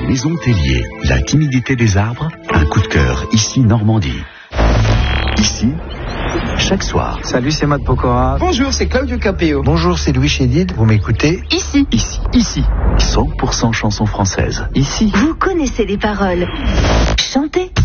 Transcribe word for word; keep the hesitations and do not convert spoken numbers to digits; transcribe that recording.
Maison Tellier, la timidité des arbres, un coup de cœur, ici Normandie. Ici, chaque soir. Salut, c'est Matt Pokora. Bonjour, c'est Claudio Capéo. Bonjour, c'est Louis Chédid. Vous m'écoutez? Ici. Ici. Ici. cent pour cent chansons françaises. Ici. Vous connaissez les paroles. Chantez.